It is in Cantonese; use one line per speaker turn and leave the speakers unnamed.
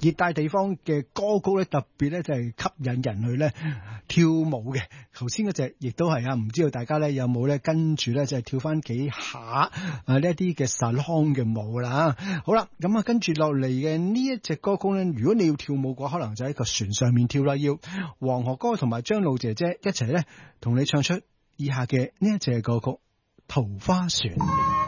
熱帶地方嘅歌曲咧，特別咧就係吸引人去咧跳舞嘅。頭先嗰隻亦都係啊，唔知道大家咧有冇咧跟住咧就係跳翻幾下呢一啲嘅 salon 嘅舞啦。好啦，咁啊跟住落嚟嘅呢一隻歌曲咧，如果你要跳舞嘅話，可能就喺個船上面跳啦，要黃河哥同埋張露姐姐一齊咧同你唱出以下嘅呢一隻歌曲《桃花船》。